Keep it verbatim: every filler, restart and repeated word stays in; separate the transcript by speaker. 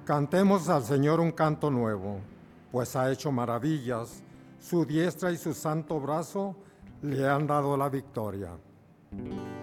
Speaker 1: Cantemos al Señor un canto nuevo, pues ha hecho maravillas, su diestra y su santo brazo le han dado la victoria.